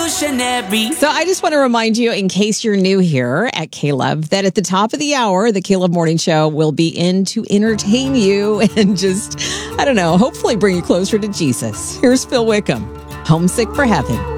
revolutionary. So I just want to remind you, in case you're new here at K-Love, that at the top of the hour, the K-Love Morning Show will be in to entertain you and just, I don't know, hopefully bring you closer to Jesus. Here's Phil Wickham, Homesick for Heaven.